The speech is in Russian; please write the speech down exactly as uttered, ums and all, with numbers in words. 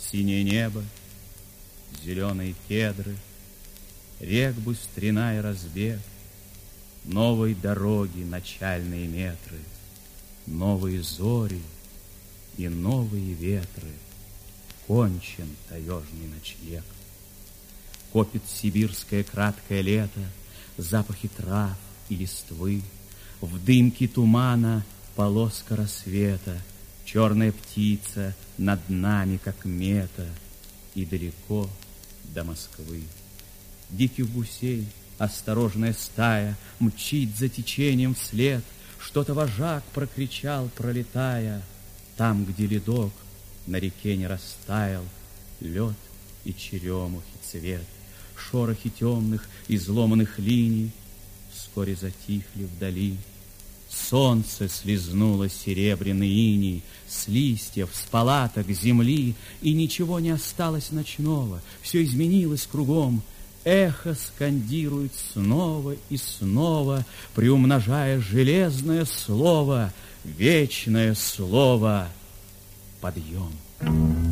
Синее небо, зеленые кедры, рек быстрина и разбег, новой дороги начальные метры, новые зори и новые ветры, кончен таежный ночлег. Копит сибирское краткое лето запахи трав и листвы, в дымке тумана полоска рассвета, черная птица над нами, как мета, и далеко до Москвы. Диких гусей осторожная стая мчит за течением вслед. Что-то вожак прокричал, пролетая. Там, где ледок на реке не растаял, лед и черемухи цвет, шорохи темных изломанных линий вскоре затихли вдали. Солнце слизнуло серебряный иней с листьев, с палаток земли, и ничего не осталось ночного, все изменилось кругом. Эхо скандирует снова и снова, приумножая железное слово, вечное слово — подъем.